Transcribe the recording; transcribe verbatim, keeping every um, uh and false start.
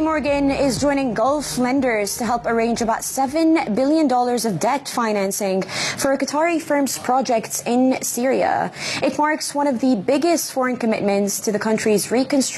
Morgan is joining Gulf lenders to help arrange about seven billion dollars of debt financing for a Qatari firm's projects in Syria. It marks one of the biggest foreign commitments to the country's reconstruction